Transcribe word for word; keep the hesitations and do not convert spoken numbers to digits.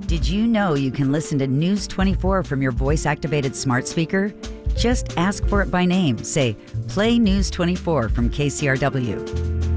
Did you know you can listen to News twenty-four from your voice-activated smart speaker? Just ask for it by name. Say, play News twenty-four from K C R W.